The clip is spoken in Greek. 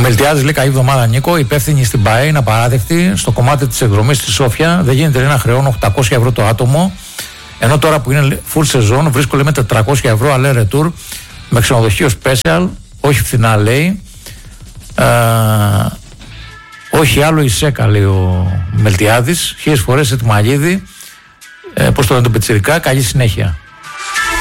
Μελτιάδης λέει: καλή εβδομάδα, Νίκο. Υπεύθυνη στην ΠΑΕ είναι απαράδεκτη. Στο κομμάτι της εκδρομής στη Σόφια δεν γίνεται να χρεώνω 800 ευρώ το άτομο. Ενώ τώρα που είναι full season βρίσκω με 400 ευρώ αλέ ρετούρ με ξενοδοχείο special. Όχι φθηνά, λέει. Όχι άλλο η ΣΕΚΑ, λέει ο Μελτιάδης. 1000 φορές έτοιμο Αγίδη. Πώς το λένε το Πετσιρικά, καλή συνέχεια.